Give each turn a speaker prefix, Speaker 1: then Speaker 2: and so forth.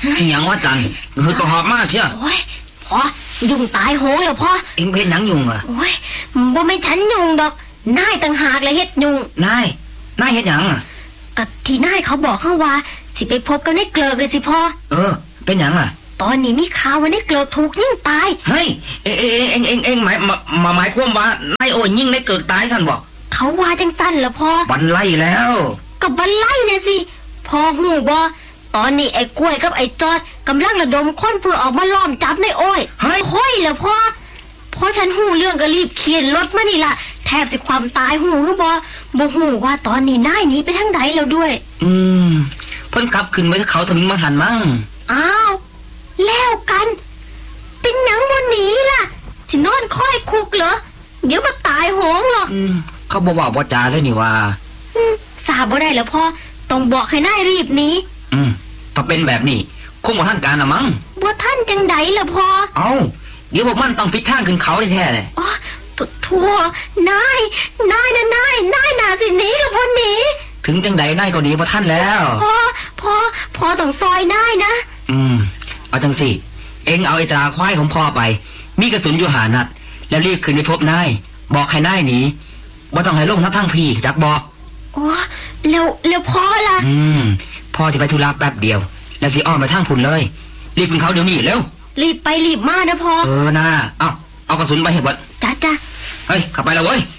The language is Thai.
Speaker 1: อย่างว่าจันเฮ้ยก็หอบมาเชียว
Speaker 2: โอ้ยพอยุงตายโหงแล้วพอ
Speaker 1: เอ็งเป็นหยังยุงอ่ะ
Speaker 2: โอ้ยบ่ไม่ฉันยุงดอกนายต่างหากเลยเฮ็ดยุง
Speaker 1: นายเฮ็ดหยังอ่ะ
Speaker 2: กับที่นายเขาบอกเขาว่าสิไปพบกันในเกลือกเลยสิพ่อ
Speaker 1: เป็นหยังอ่ะ
Speaker 2: ตอนนี้มีข่าวว่าในเกลือกถูกยิงตาย
Speaker 1: เฮ้ยเอ็งหมายความว่านายโอ้ยยิงในเกลือกตายท่านบอก
Speaker 2: เขาว่าจังสั้นเหรอพ่อ
Speaker 1: บันไล่แล้ว
Speaker 2: กับบันไล่เนี่ยสิพ่อหูบ่ตอนนี้ไอ้กล้วยกับไอ้จอดกำลังระดมคนเพื่อออกมาล้อมจับในโอ้ยห้อยเหรอพ่อฉันหูเรื่องก็รีบเขียนรถมานี่ล่ะแทบสิความตายหูหรือบ่หูว่าตอนนี้นายหนีไปทางใดแล้วด้วย
Speaker 1: เพิ่นขับขึ้นไปเขาสมิงมังหันมั่ง
Speaker 2: อ้าวแล้วกันเป็นหยังบ่หนีล่ะสินอนค่อยคุกเหรอเดี๋ยวก็ตายโหงหรอก
Speaker 1: เขาบอกว่าบ่จาเลยนี่ว่า
Speaker 2: ทราบบ่ได้แล้วพ่อต้องบอกให้นายรีบหนี
Speaker 1: ถ้าเป็นแบบนี้คงบ่ทันการน่ะมั้ง
Speaker 2: บ่ทันจังได๋ล่ะพ่อ
Speaker 1: เอ้าเดี๋ยวพวกมันต้องปิดทางขึ้นเขาแท้ๆเลย
Speaker 2: อ๋อทั่วนายน่าสิหนีกับพ่อหนี
Speaker 1: ถึงจังไดนายก็หนีบ่ทันแล้ว
Speaker 2: พ่อต้องซอยนายนะ
Speaker 1: เอาจังสิเอ็งเอาไอ้ตราควายของพ่อไปมีกระสุนอยู่5 นัดแล้วรีบขึ้นไปพบนายบอกให้นายหนีบ่ต้องให้ลงทั้งพี่จักบอก
Speaker 2: โอ้แล้วพ่อล่ะ
Speaker 1: พ่อจะไปธุระแป๊บเดียวแล้วสิอ้อมไปทางพุ่นเลยรีบขึ้นเขาเดี๋ยวนี้เร็ว
Speaker 2: รีบไปรีบมานะพ่อ
Speaker 1: นะเอากระสุนไปให้หมด
Speaker 2: จ้า
Speaker 1: เฮ้ยขับไปแล้วเว้ย